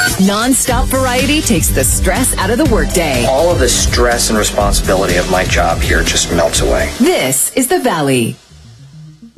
Non-stop variety takes the stress out of the workday. All of the stress and responsibility of my job here just melts away. This is The Valley.